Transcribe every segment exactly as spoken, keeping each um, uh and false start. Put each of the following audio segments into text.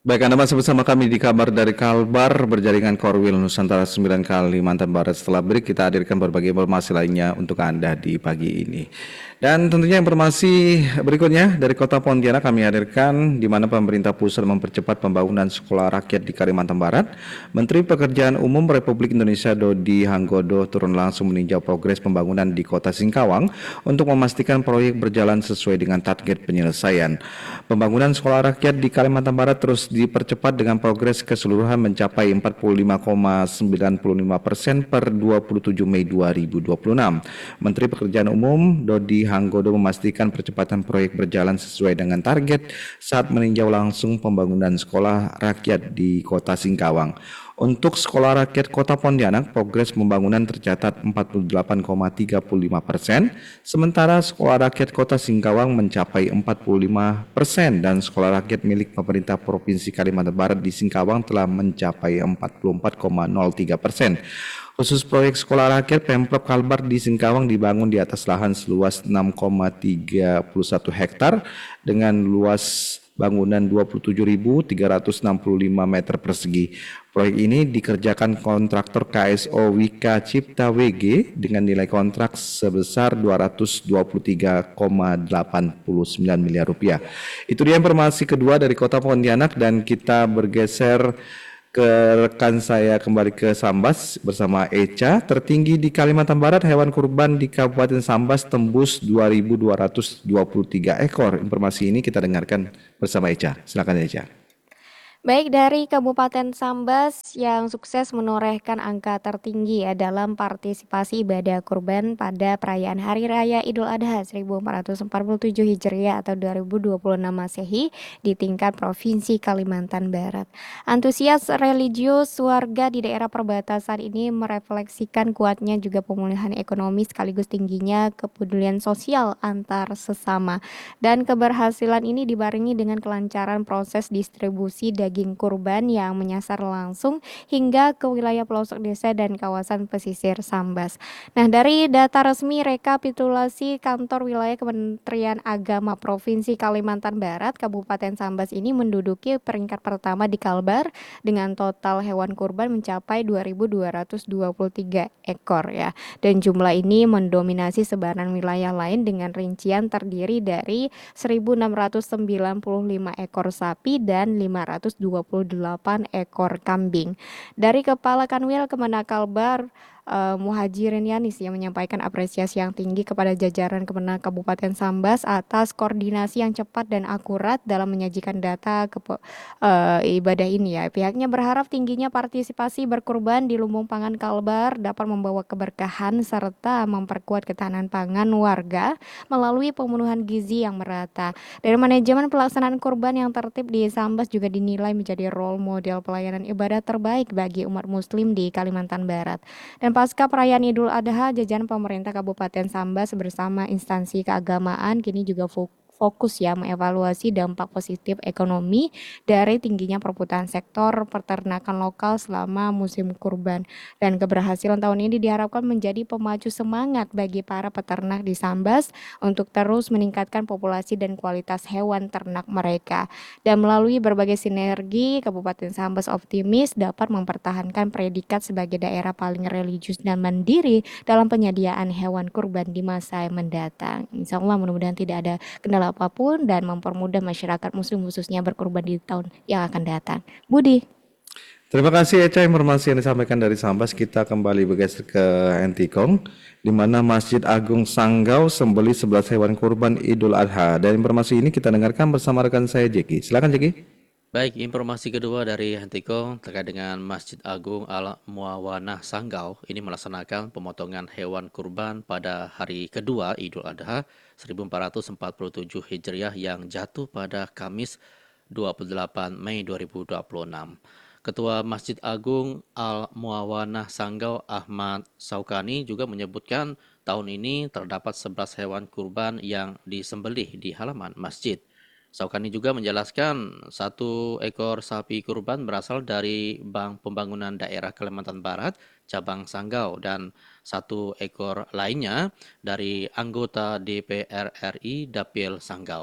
Baik, Anda masih bersama kami di kabar dari Kalbar berjaringan Korwil Nusantara sembilan Kalimantan Barat. Setelah break kita hadirkan berbagai informasi lainnya untuk Anda di pagi ini. Dan tentunya informasi berikutnya dari Kota Pontianak kami hadirkan di mana pemerintah pusat mempercepat pembangunan sekolah rakyat di Kalimantan Barat. Menteri Pekerjaan Umum Republik Indonesia Dodi Hanggodo turun langsung meninjau progres pembangunan di Kota Singkawang untuk memastikan proyek berjalan sesuai dengan target penyelesaian. Pembangunan sekolah rakyat di Kalimantan Barat terus dipercepat dengan progres keseluruhan mencapai empat puluh lima koma sembilan lima persen per dua puluh tujuh Mei dua ribu dua puluh enam. Menteri Pekerjaan Umum Dodi Hanggodo memastikan percepatan proyek berjalan sesuai dengan target saat meninjau langsung pembangunan sekolah rakyat di Kota Singkawang. Untuk sekolah rakyat Kota Pontianak, progres pembangunan tercatat empat puluh delapan koma tiga lima persen, sementara sekolah rakyat Kota Singkawang mencapai empat puluh lima persen dan sekolah rakyat milik pemerintah Provinsi Kalimantan Barat di Singkawang telah mencapai empat puluh empat koma nol tiga persen. Khusus proyek sekolah rakyat Pemprov Kalbar di Singkawang dibangun di atas lahan seluas enam koma tiga satu hektar dengan luas bangunan dua puluh tujuh ribu tiga ratus enam puluh lima meter persegi. Proyek ini dikerjakan kontraktor K S O Wika Cipta W G dengan nilai kontrak sebesar dua ratus dua puluh tiga koma delapan sembilan miliar rupiah. Itu dia informasi kedua dari Kota Pontianak dan kita bergeser ke rekan saya kembali ke Sambas bersama Echa. Tertinggi di Kalimantan Barat, hewan kurban di Kabupaten Sambas tembus dua ribu dua ratus dua puluh tiga ekor. Informasi ini kita dengarkan bersama Echa. Silakan Echa. Baik, dari Kabupaten Sambas yang sukses menorehkan angka tertinggi ya dalam partisipasi ibadah kurban pada perayaan Hari Raya Idul Adha seribu empat ratus empat puluh tujuh Hijriah atau dua ribu dua puluh enam Masehi di tingkat Provinsi Kalimantan Barat. Antusias religius warga di daerah perbatasan ini merefleksikan kuatnya juga pemulihan ekonomi sekaligus tingginya kepedulian sosial antar sesama. Dan keberhasilan ini dibarengi dengan kelancaran proses distribusi daging kurban yang menyasar langsung hingga ke wilayah pelosok desa dan kawasan pesisir Sambas. Nah, dari data resmi rekapitulasi kantor wilayah Kementerian Agama Provinsi Kalimantan Barat, Kabupaten Sambas ini menduduki peringkat pertama di Kalbar dengan total hewan kurban mencapai dua ribu dua ratus dua puluh tiga ekor ya. Dan jumlah ini mendominasi sebaran wilayah lain dengan rincian terdiri dari seribu enam ratus sembilan puluh lima ekor sapi dan lima ratus dua puluh delapan ekor kambing. Dari Kepala Kanwil Kemenak Kalbar, uh, Muhajirin Yanis yang menyampaikan apresiasi yang tinggi kepada jajaran Kemenak Kabupaten Sambas atas koordinasi yang cepat dan akurat dalam menyajikan data ke uh, ibadah ini ya. Pihaknya berharap tingginya partisipasi berkurban di lumbung pangan Kalbar dapat membawa keberkahan serta memperkuat ketahanan pangan warga melalui pemenuhan gizi yang merata. Dari manajemen pelaksanaan kurban yang tertib di Sambas juga dinilai menjadi role model pelayanan ibadah terbaik bagi umat muslim di Kalimantan Barat. Dan pasca perayaan Idul Adha, jajaran pemerintah Kabupaten Sambas bersama instansi keagamaan kini juga fokus fokus ya mengevaluasi dampak positif ekonomi dari tingginya perputaran sektor peternakan lokal selama musim kurban. Dan keberhasilan tahun ini diharapkan menjadi pemacu semangat bagi para peternak di Sambas untuk terus meningkatkan populasi dan kualitas hewan ternak mereka. Dan melalui berbagai sinergi, Kabupaten Sambas optimis dapat mempertahankan predikat sebagai daerah paling religius dan mandiri dalam penyediaan hewan kurban di masa yang mendatang. Insya Allah mudah-mudahan tidak ada kendala apapun dan mempermudah masyarakat muslim khususnya berkurban di tahun yang akan datang. Budi. Terima kasih Echa, informasi yang disampaikan dari Sambas. Kita kembali bergeser ke Entikong, di mana Masjid Agung Sanggau sembelih sebelas hewan kurban Idul Adha. Dan informasi ini kita dengarkan bersama rekan saya Jeki. Silakan Jeki. Baik, informasi kedua dari Hentiko terkait dengan Masjid Agung Al Muawanah Sanggau ini melaksanakan pemotongan hewan kurban pada hari kedua Idul Adha seribu empat ratus empat puluh tujuh Hijriah yang jatuh pada Kamis dua puluh delapan Mei dua ribu dua puluh enam. Ketua Masjid Agung Al Muawanah Sanggau Ahmad Saukani juga menyebutkan tahun ini terdapat sebelas hewan kurban yang disembelih di halaman masjid. Saukani juga menjelaskan satu ekor sapi kurban berasal dari Bank Pembangunan Daerah Kalimantan Barat, cabang Sanggau, dan satu ekor lainnya dari anggota D P R R I Dapil Sanggau.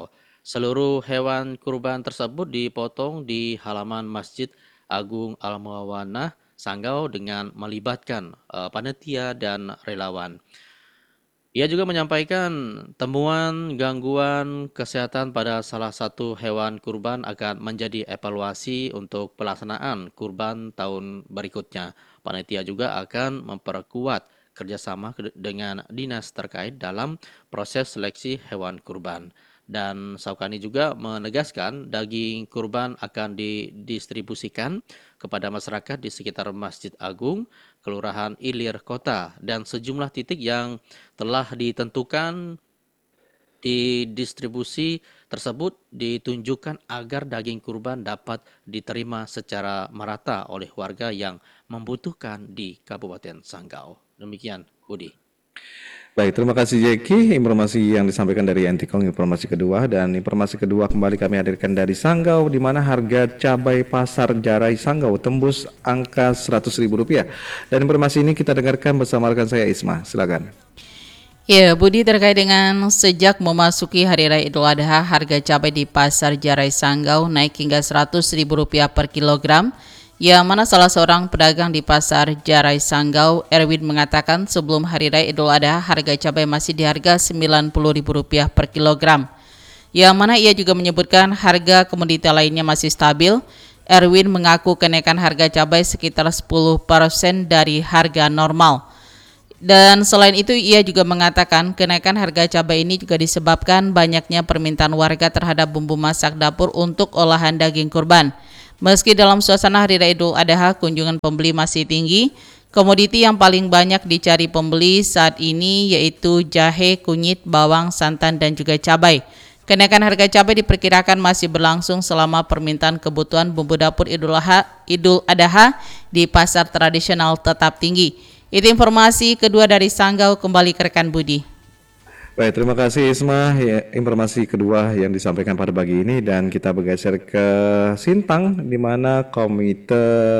Seluruh hewan kurban tersebut dipotong di halaman Masjid Agung Al-Muawanah Sanggau dengan melibatkan eh, panitia dan relawan. Ia juga menyampaikan temuan gangguan kesehatan pada salah satu hewan kurban akan menjadi evaluasi untuk pelaksanaan kurban tahun berikutnya. Panitia juga akan memperkuat kerjasama ke- dengan dinas terkait dalam proses seleksi hewan kurban. Dan Saukani juga menegaskan daging kurban akan didistribusikan kepada masyarakat di sekitar Masjid Agung, Kelurahan Ilir Kota, dan sejumlah titik yang telah ditentukan di distribusi tersebut ditunjukkan agar daging kurban dapat diterima secara merata oleh warga yang membutuhkan di Kabupaten Sanggau. Demikian, Budi. Baik, terima kasih Jeki. Informasi yang disampaikan dari Antikong, informasi kedua. Dan informasi kedua kembali kami hadirkan dari Sanggau, di mana harga cabai pasar Jarai Sanggau tembus angka seratus ribu rupiah. Dan informasi ini kita dengarkan bersama rekan saya Isma. Silakan. Ya, Budi, terkait dengan sejak memasuki Hari Raya Idul Adha, harga cabai di Pasar Jarai Sanggau naik hingga seratus ribu rupiah per kilogram. Yang mana salah seorang pedagang di Pasar Jarai Sanggau, Erwin, mengatakan sebelum Hari Raya Idul Adha harga cabai masih di harga sembilan puluh ribu rupiah per kilogram. Yang mana ia juga menyebutkan harga komoditas lainnya masih stabil. Erwin mengaku kenaikan harga cabai sekitar sepuluh persen dari harga normal. Dan selain itu ia juga mengatakan kenaikan harga cabai ini juga disebabkan banyaknya permintaan warga terhadap bumbu masak dapur untuk olahan daging kurban. Meski dalam suasana Hari Raya Idul Adha kunjungan pembeli masih tinggi, komoditi yang paling banyak dicari pembeli saat ini yaitu jahe, kunyit, bawang, santan, dan juga cabai. Kenaikan harga cabai diperkirakan masih berlangsung selama permintaan kebutuhan bumbu dapur Idul Adha, Idul Adha di pasar tradisional tetap tinggi. Itu informasi kedua dari Sanggau, kembali ke rekan Budi. Baik, terima kasih Isma. Ya, informasi kedua yang disampaikan pada pagi ini, dan kita bergeser ke Sintang, di mana Komite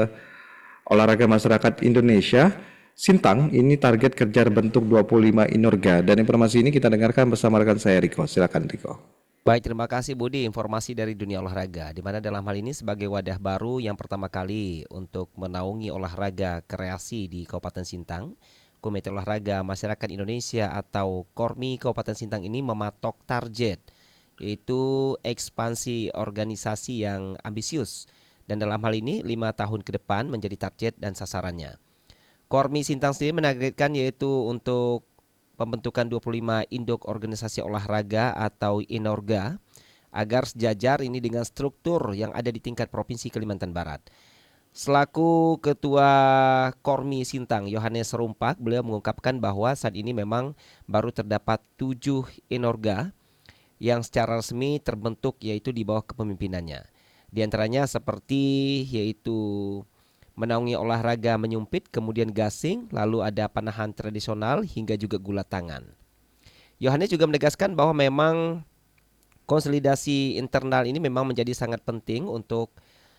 Olahraga Masyarakat Indonesia Sintang ini target kejar bentuk dua puluh lima Inorga. Dan informasi ini kita dengarkan bersama rekan saya Riko. Silakan Riko. Baik, terima kasih Budi. Informasi dari dunia olahraga, di mana dalam hal ini sebagai wadah baru yang pertama kali untuk menaungi olahraga kreasi di Kabupaten Sintang, Komite Olahraga Masyarakat Indonesia atau KORMI Kabupaten Sintang ini mematok target, yaitu ekspansi organisasi yang ambisius. Dan dalam hal ini lima tahun ke depan menjadi target dan sasarannya. KORMI Sintang sendiri menargetkan yaitu untuk pembentukan dua puluh lima induk organisasi olahraga atau Inorga agar sejajar ini dengan struktur yang ada di tingkat Provinsi Kalimantan Barat. Selaku Ketua KORMI Sintang, Yohanes Serumpak, beliau mengungkapkan bahwa saat ini memang baru terdapat tujuh Inorga yang secara resmi terbentuk yaitu di bawah kepemimpinannya. Di antaranya seperti yaitu menaungi olahraga menyumpit, kemudian gasing, lalu ada panahan tradisional hingga juga gulat tangan. Yohanes juga menegaskan bahwa memang konsolidasi internal ini memang menjadi sangat penting untuk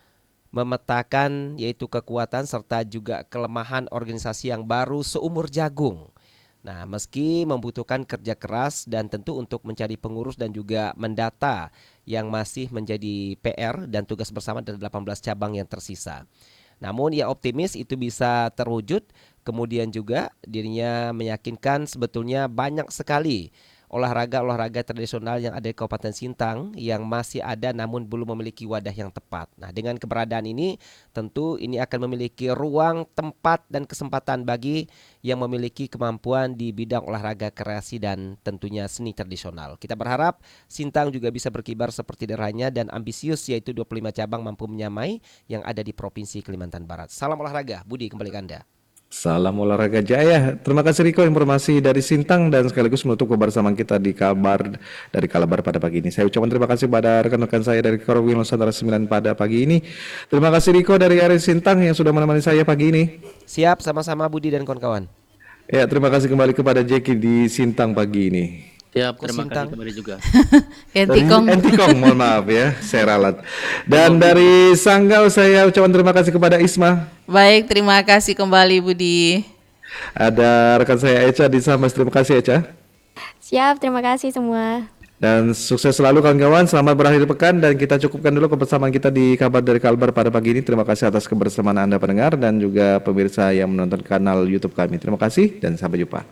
memetakan yaitu kekuatan serta juga kelemahan organisasi yang baru seumur jagung. Nah, meski membutuhkan kerja keras dan tentu untuk mencari pengurus dan juga mendata yang masih menjadi P R dan tugas bersama dari delapan belas cabang yang tersisa. Namun ia optimis itu bisa terwujud, kemudian juga dirinya meyakinkan sebetulnya banyak sekali olahraga-olahraga tradisional yang ada di Kabupaten Sintang yang masih ada namun belum memiliki wadah yang tepat. Nah, dengan keberadaan ini tentu ini akan memiliki ruang, tempat, dan kesempatan bagi yang memiliki kemampuan di bidang olahraga kreasi dan tentunya seni tradisional. Kita berharap Sintang juga bisa berkibar seperti daerahnya dan ambisius yaitu dua puluh lima cabang mampu menyamai yang ada di Provinsi Kalimantan Barat. Salam olahraga, Budi kembali ke Anda. Salam olahraga jaya. Terima kasih Riko, informasi dari Sintang dan sekaligus menutup kebersamaan kita di kabar dari Kalabar pada pagi ini. Saya ucapkan terima kasih pada rekan-rekan saya dari Korwil Nusantara sembilan pada pagi ini. Terima kasih Riko dari area Sintang yang sudah menemani saya pagi ini. Siap, sama-sama Budi dan kawan-kawan. Ya, terima kasih kembali kepada Jeki di Sintang pagi ini. Siap, Kok terima Sintang? kasih kembali juga. Entikong. Entikong, mohon maaf ya, saya ralat. Dan dari Sanggau saya ucapkan terima kasih kepada Isma. Baik, terima kasih kembali Budi. Ada rekan saya Eca di Sambas, terima kasih Eca. Siap, terima kasih semua. Dan sukses selalu kawan-kawan, selamat berakhir pekan dan kita cukupkan dulu kebersamaan kita di Kabar dari Kalbar pada pagi ini. Terima kasih atas kebersamaan Anda pendengar dan juga pemirsa yang menonton kanal YouTube kami. Terima kasih dan sampai jumpa.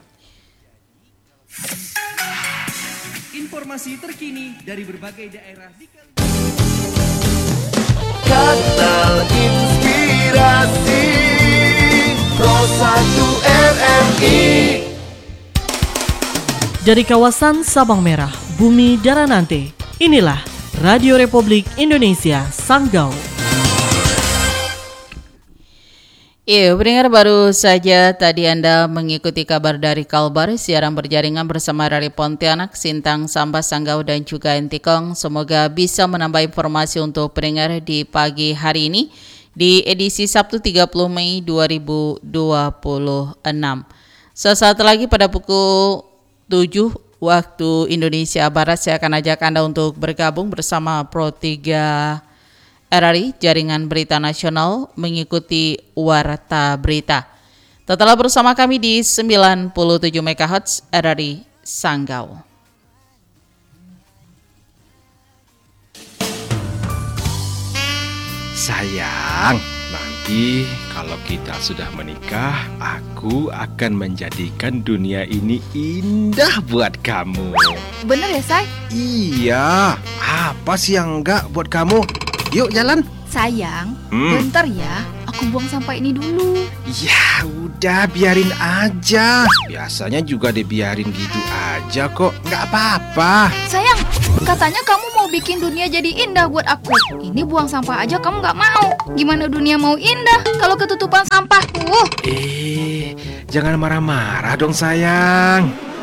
Informasi terkini dari berbagai daerah di Kanal Inspirasi Pro satu R M I. Dari kawasan Sabang Merah, Bumi Daranante, inilah Radio Republik Indonesia Sanggau. Iya, pendengar, baru saja tadi Anda mengikuti kabar dari Kalbar, siaran berjaringan bersama dari Pontianak, Sintang, Sambas, Sanggau, dan juga Entikong. Semoga bisa menambah informasi untuk pendengar di pagi hari ini di edisi Sabtu tiga puluh Mei dua ribu dua puluh enam. Sesaat lagi pada pukul tujuh waktu Indonesia Barat, saya akan ajak Anda untuk bergabung bersama Pro tiga R R I Jaringan Berita Nasional mengikuti Warta Berita. Tetaplah bersama kami di sembilan puluh tujuh megahertz R R I Sanggau. Sayang, nanti kalau kita sudah menikah, aku akan menjadikan dunia ini indah buat kamu. Bener ya, Say? Iya, apa sih yang enggak buat kamu? Yuk jalan. Sayang, Hmm. bentar ya, aku buang sampah ini dulu. Ya udah, biarin aja. Biasanya juga dibiarin gitu aja kok, nggak apa-apa. Sayang, katanya kamu mau bikin dunia jadi indah buat aku. Ini buang sampah aja kamu nggak mau. Gimana dunia mau indah kalau ketutupan sampah? Uh. Eh, jangan marah-marah dong sayang.